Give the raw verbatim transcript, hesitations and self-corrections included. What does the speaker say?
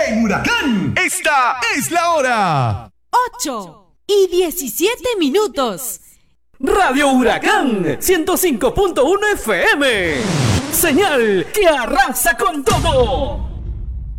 En Huracán, esta es la hora. ocho y diecisiete minutos. Radio Huracán ciento cinco punto uno F M. Señal que arrasa con todo.